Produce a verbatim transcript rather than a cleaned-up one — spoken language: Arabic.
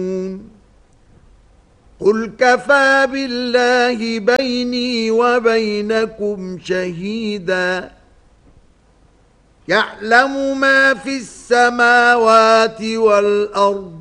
قل كفى بالله بيني وبينكم شهيدا يعلم ما في السماوات والأرض